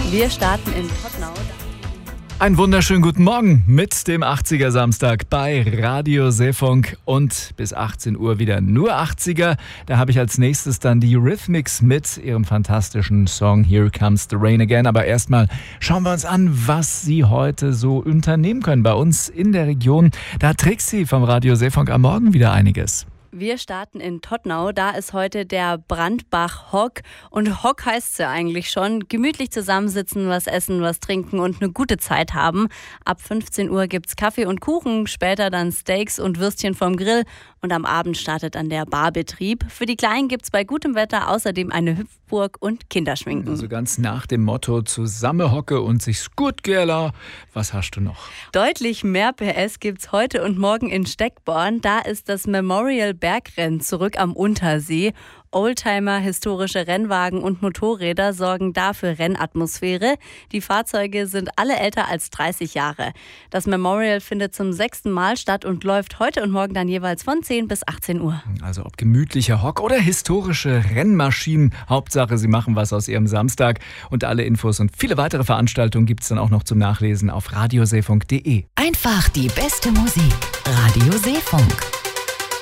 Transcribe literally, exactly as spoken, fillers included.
Wir starten in Tottenau. Einen wunderschönen guten Morgen mit dem achtziger Samstag bei Radio Seefunk und bis achtzehn Uhr wieder nur achtziger. Da habe ich als nächstes dann die Eurythmics mit ihrem fantastischen Song Here Comes the Rain Again. Aber erstmal schauen wir uns an, was Sie heute so unternehmen können bei uns in der Region. Da hat Trixie vom Radio Seefunk am Morgen wieder einiges. Wir starten in Tottenau, da ist heute der Brandbach Hock und Hock heißt es ja eigentlich schon, gemütlich zusammensitzen, was essen, was trinken und eine gute Zeit haben. Ab fünfzehn Uhr gibt's Kaffee und Kuchen, später dann Steaks und Würstchen vom Grill und am Abend startet dann der Barbetrieb. Für die Kleinen gibt's bei gutem Wetter außerdem eine Hüpfburg und Kinderschminken. Also ganz nach dem Motto Zusammenhocke und sich's gut gela. Was hast du noch? Deutlich mehr P S gibt's heute und morgen in Steckborn. Da ist das Memorial Bergrennen zurück am Untersee. Oldtimer, historische Rennwagen und Motorräder sorgen dafür Rennatmosphäre. Die Fahrzeuge sind alle älter als dreißig Jahre. Das Memorial findet zum sechsten Mal statt und läuft heute und morgen dann jeweils von zehn bis achtzehn Uhr. Also ob gemütlicher Hock oder historische Rennmaschinen, Hauptsache Sie machen was aus Ihrem Samstag. Und alle Infos und viele weitere Veranstaltungen gibt es dann auch noch zum Nachlesen auf radioseefunk punkt de. Einfach die beste Musik. Radio Seefunk.